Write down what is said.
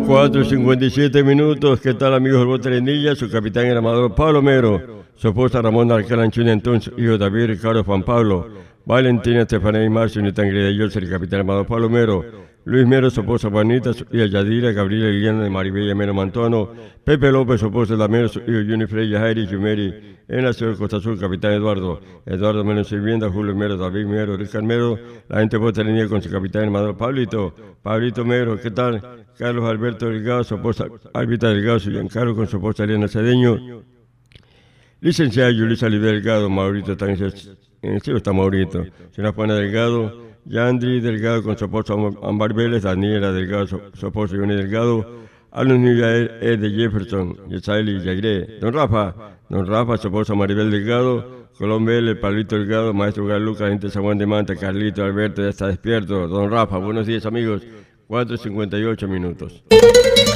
4:57. ¿Qué tal, amigos del Bote Arenilla? Su capitán el Amador Pablo Mero, su esposa Ramona Alcalá Anchuña, entonces hijo David Ricardo Juan Pablo, Valentina Estefanía y Marcio Nitangrida y el capitán Amador Pablo Mero, Luis Mero, su esposa Juanita, su hija Yadira, Gabriela Liliana de Maribella Mero Mantono, Pepe López, su esposa Lamero, su hijo Juni Freya, Jairi Yumeri, en la ciudad de Costa Azul, capitán Eduardo Mero Sirvienda, Julio Mero, David Mero, Ricardo Mero, la gente de Bote Arenilla con su capitán Amador Pablito Mero, ¿qué tal? Carlos Alberto Delgado, su esposa Albita Delgado, su Giancarlo con su esposa Elena Cedeño, licenciada Yulisa Lidia Delgado, Maurito está en el cielo, está Maurito, señora Juana Delgado, Yandri Delgado con su esposa Ámbar Vélez, Daniela Delgado, su esposa Johnny Delgado, Alun Yael de Jefferson, Yesaili y Yairé, Don Rafa, su esposa Maribel Delgado, Colón Vélez, Pablito Delgado, Maestro Galuca, gente de San Juan de Manta, Carlito Alberto, ya está despierto, Don Rafa, buenos días amigos, 4:58.